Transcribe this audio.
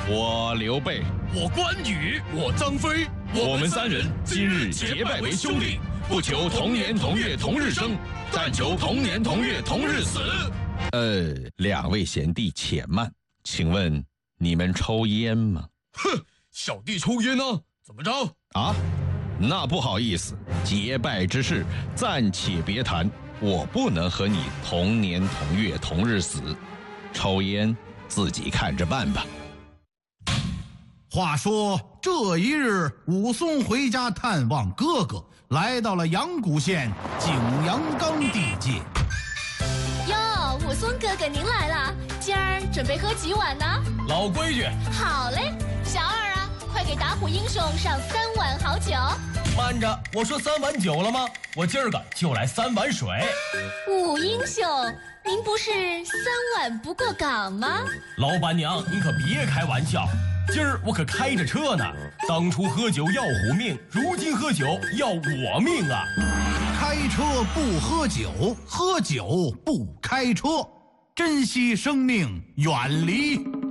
我刘备， 我关羽，我张飞， 我们三人今日结拜为兄弟，不求同年同月同日生，但求同年同月同日死。两位贤弟且慢，请问你们抽烟吗？ 哼，小弟抽烟呢，怎么着？ 啊，那不好意思，结拜之事暂且别谈，我不能和你同年同月同日死，抽烟自己看着办吧。 话说这一日，武松回家探望哥哥，来到了阳谷县景阳冈地界。 哟，武松哥哥您来了，今儿准备喝几碗呢？ 老规矩。 好嘞，小二啊，快给打虎英雄上3碗好酒。 慢着，我说3碗酒了吗？我今儿个就来3碗水。 武英雄，您不是3碗不过岗吗？ 老板娘，您可别开玩笑，今儿我可开着车呢。当初喝酒要虎命，如今喝酒要我命啊！ 开车不喝酒，喝酒不开车，珍惜生命，远离